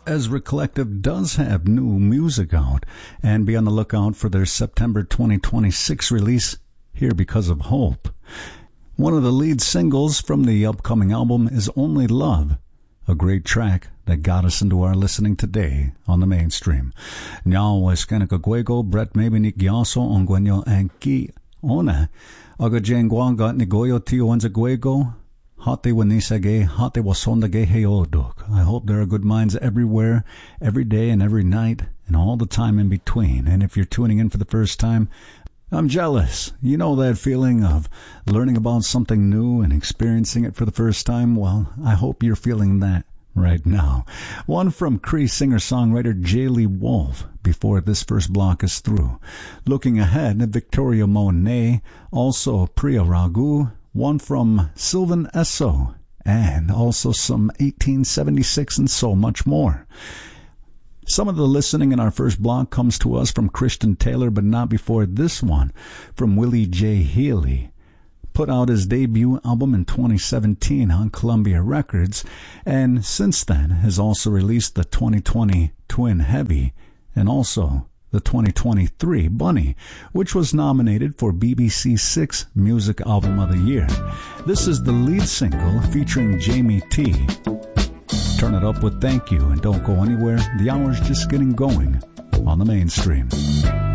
Ezra Collective does have new music out, and be on the lookout for their September 2026 release, Here Because of Hope. One of the lead singles from the upcoming album is Only Love, a great track that got us into our listening today on the mainstream. Now es kanakaguego Brett Mabinik Yaso Ongwenyo Anki Ona Agajengwanga Nigoyo Tio Anzaguego Hate Wanisage Hate Wasondage Heodok. I hope there are good minds everywhere, every day and every night, and all the time in between. And if you're tuning in for the first time, I'm jealous. You know that feeling of learning about something new and experiencing it for the first time? Well, I hope you're feeling that right now. One from Cree singer-songwriter Jaylee Wolf before this first block is through. Looking ahead at Victoria Monet, also Priya Raghu, one from Sylvan Esso, and also some 1876 and so much more. Some of the listening in our first block comes to us from Christian Taylor, but not before this one from Willie J. Healy. Put out his debut album in 2017 on Columbia Records, and since then has also released the 2020 Twin Heavy and also the 2023 Bunny, which was nominated for BBC 6 Music Album of the Year. This is the lead single featuring Jamie T. Turn it up with Thank You and don't go anywhere. The hour's just getting going on the mainstream.